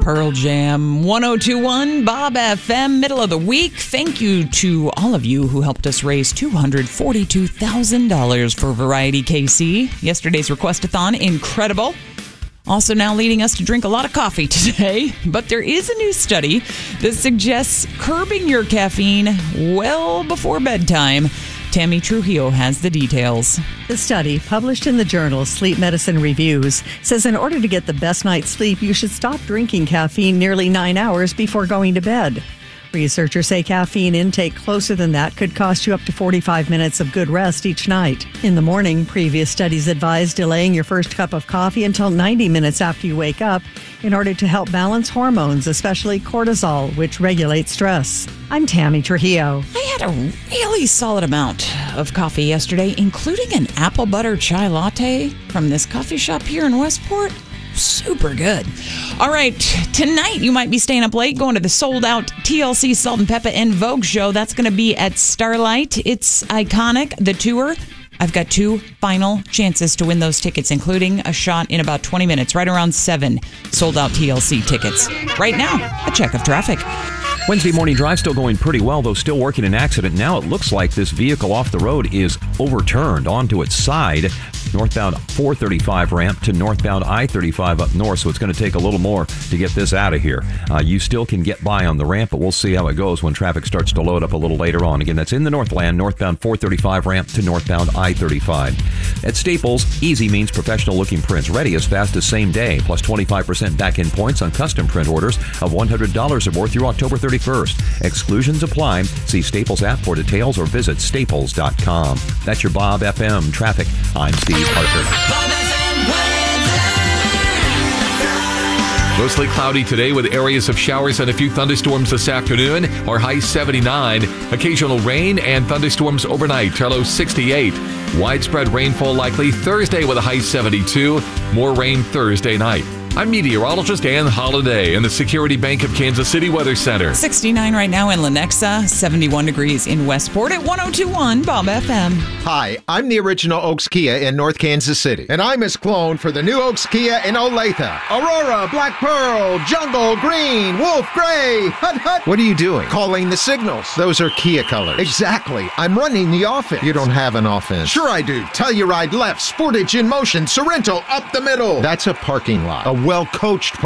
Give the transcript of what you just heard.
Pearl Jam, 1021 Bob FM, middle of the week. Thank you to all of you who helped us raise $242,000 for Variety KC. Yesterday's request-a-thon, incredible. Also now leading us to drink a lot of coffee today. But there is a new study that suggests curbing your caffeine well before bedtime. Tammy Trujillo has the details. The study, published in the journal Sleep Medicine Reviews, says in order to get the best night's sleep, you should stop drinking caffeine nearly 9 hours before going to bed. Researchers say caffeine intake closer than that could cost you up to 45 minutes of good rest each night. In the morning, previous studies advise delaying your first cup of coffee until 90 minutes after you wake up in order to help balance hormones, especially cortisol, which regulates stress. I'm Tammy Trujillo. I had a really solid amount of coffee yesterday, including an apple butter chai latte from this coffee shop here in Westport. Super good. All right, tonight you might be staying up late going to the sold-out TLC Salt and Peppa and Vogue show. That's going to be at Starlight. It's iconic, the tour. I've got 2 final chances to win those tickets, including a shot in about 20 minutes, right around 7 sold-out TLC tickets. Right now, a check of traffic. Wednesday morning drive still going pretty well, though still working an accident. Now it looks like this vehicle off the road is overturned onto its side. Northbound 435 ramp to northbound I-35 up north, so it's going to take a little more to get this out of here. You still can get by on the ramp, but we'll see how it goes when traffic starts to load up a little later on. Again, that's in the Northland, northbound 435 ramp to northbound I-35. At Staples, easy means professional-looking prints, ready as fast as same day, plus 25% back-end points on custom print orders of $100 or more through October 31st. Exclusions apply. See Staples app for details or visit staples.com. That's your Bob FM traffic. I'm Steve Parker. Mostly cloudy today with areas of showers and a few thunderstorms this afternoon. Our high 79. Occasional rain and thunderstorms overnight. Our low 68. Widespread rainfall likely Thursday with a high 72. More rain Thursday night. I'm meteorologist Ann Holiday in the Security Bank of Kansas City Weather Center. 69 right now in Lenexa, 71 degrees in Westport at 1021 Bob FM. Hi, I'm the original Oaks Kia in North Kansas City, and I'm his clone for the new Oaks Kia in Olathe. Aurora, Black Pearl, Jungle, Green, Wolf, Gray, Hut Hut. What are you doing? Calling the signals. Those are Kia colors. Exactly. I'm running the offense. You don't have an offense. Sure I do. Telluride left, Sportage in motion, Sorrento up the middle. That's a parking lot. A well-coached